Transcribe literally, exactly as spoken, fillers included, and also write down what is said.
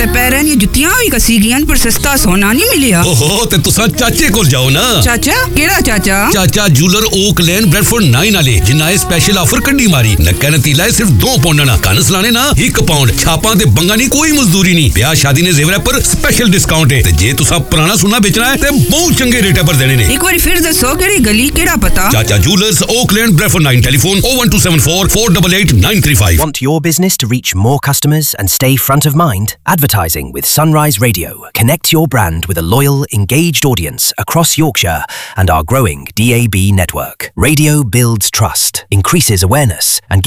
Barren ये जुत्तियां भी कसी गईन पर सस्ता सोना नहीं मिलिया। ओहो ते तुसा चाचे कोल जाओ ना। चाचा केड़ा चाचा? चाचा जूलर ओक लेन ब्रेडफोर्ड नाइन वाले जिन्ना ए स्पेशल ऑफर कड्डी मारी। नक्का नतीला है सिर्फ दो पाउंड ना कानस लाने ना एक पाउंड छापा ते बंगा नहीं कोई मजदूरी नहीं। ब्याह शादी ने जेवर पर स्पेशल डिस्काउंट है ते जे तुसा पुराना सोना बेचना है ते बहुत चंगे रेट पर देने ने। एक बार फिर दसो केड़ी गली केड़ा पता? चाचा jewellers okay lane Bradford nine telephone oh one two seven four four eight eight nine three five। Want your business to reach more customers and stay front of mind? Advertising with Sunrise Radio connects your brand with a loyal, engaged audience across Yorkshire and our growing D A B network. Radio builds trust, increases awareness and